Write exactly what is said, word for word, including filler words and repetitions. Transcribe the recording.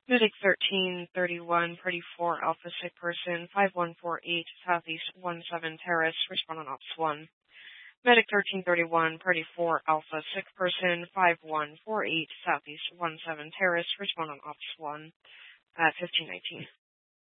Medic thirteen thirty-one, Party four, Alpha Sick Person, five one four eight, Southeast one seven Terrace, respond on Ops one. Medic thirteen thirty-one, Party four, Alpha Sick Person, five one four eight, Southeast one seven Terrace, respond on Ops one at fifteen nineteen.